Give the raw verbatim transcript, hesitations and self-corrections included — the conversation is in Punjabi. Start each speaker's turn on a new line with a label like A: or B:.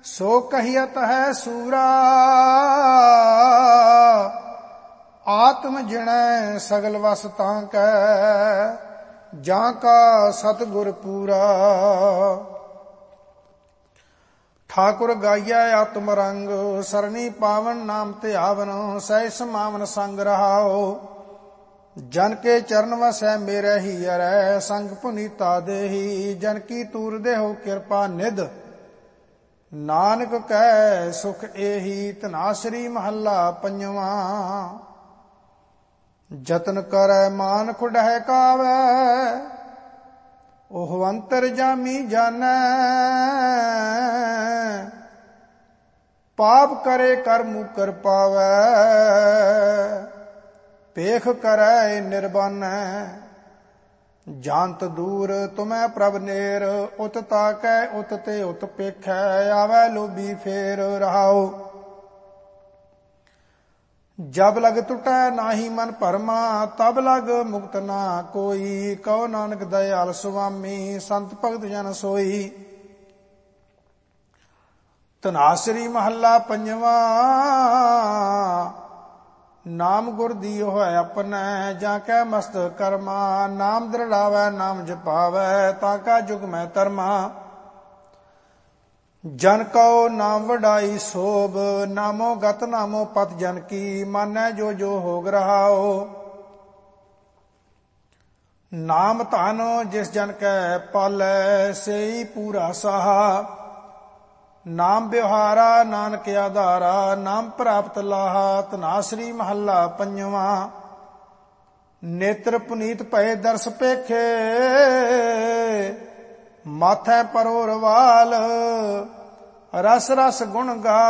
A: ਸੋ ਕਹੀਅਤ ਹੈ ਸੂਰਾ, ਆਤਮ ਜਿਣੈ ਸਗਲ ਵਸ ਤਾਂ ਕੈ, ਜਾਂ ਕਾ ਸਤਿਗੁਰ ਪੂਰਾ। ਠਾਕੁਰ ਗਾਈਐ ਆਤਮ ਰੰਗ, ਸਰਣੀ ਪਾਵਨ ਨਾਮ ਧਿਆਵਨ, ਸਹਿ ਸਮਾਵਨ ਸੰਗ ਰਹਾਓ। ਜਨ ਕੇ ਚਰਨ ਵਸੈ ਮੇਰੇ ਹੀ ਅਰੈ, ਸੰਗ ਪੁਨੀਤਾ ਦੇਹੀ, ਜਨ ਕੀ ਤੂਰ ਦੇਹੋ ਕਿਰਪਾ ਨਿਧ, ਨਾਨਕ ਕਹਿ ਸੁਖ ਏਹੀ। ਧਨਾਸਰੀ ਮਹੱਲਾ ਪੰਜਵਾਂ। ਜਤਨ ਕਰੈ ਮਾਨੁਖ ਡਹਿ ਕਾਵੈ, ਉਹ ਅੰਤਰ ਜਾਮੀ ਜਾਣੈ, ਪਾਪ ਕਰੇ ਕਰ ਮੁਕਰ ਪਾਵੈ, ਪੇਖ ਕਰੈ ਨਿਰਬਾਨੈ। ਜਾਨਤ ਦੂਰ ਤੁਮੈ ਪ੍ਰਭ ਨੇਰ, ਉਤ ਤਾਕੈ ਉਤ ਤੇ ਉਤ ਪੇਖੈ, ਆਵੈ ਲੋਭੀ ਫੇਰ ਰਹਾਓ। ਜਬ ਲਗ ਟੁਟੈ ਨਾਹੀ ਮਨ ਭਰਮਾ, ਤਬ ਲਗ ਮੁਕਤ ਨਾ ਕੋਈ, ਕਹੋ ਨਾਨਕ ਦਇਆਲ ਸੁਆਮੀ, ਸੰਤ ਭਗਤ ਜਨ ਸੋਈ। ਧਨਾਸਰੀ ਮਹੱਲਾ ਪੰਜਵਾਂ। ਨਾਮ ਗੁਰ ਦੀਓ ਹੈ ਆਪਣੈ, ਜਾਂ ਕੈ ਮਸਤਕ ਕਰਮਾ, ਨਾਮ ਦ੍ਰਿੜਾਵੈ ਨਾਮ ਜਪਾਵੈ, ਤਾਂ ਕਾ ਜੁਗ ਮੈਂ ਧਰਮਾ। ਜਨ ਕਉ ਨਾਮ ਵਡਾਈ ਸੋਭ, ਨਾਮੋ ਗਤ ਨਾਮੋ ਪਤ ਜਨ ਕੀ, ਮਾਨੈ ਜੋ ਜੋ ਹੋਗ ਰਹਾਓ। ਨਾਮ ਧਨ ਜਿਸ ਜਨ ਕੈ ਪਾਲੈ, ਸੇਈ ਪੂਰਾ ਸਾਹਾ, ਨਾਮ ਵਿਵਹਾਰਾ ਨਾਨਕ ਆਧਾਰਾ, ਨਾਮ ਪ੍ਰਾਪਤ ਲਾਹਾ। ਧਨਾਸਰੀ ਮਹੱਲਾ ਪੰਜਵਾਂ। ਨੇਤਰ ਪੁਨੀਤ ਭਏ ਦਰਸ ਪੇਖੇ, ਮਾਥੈ ਪਰੋ ਰਵਾਲ, ਰਸ ਰਸ ਗੁਣ ਗਾ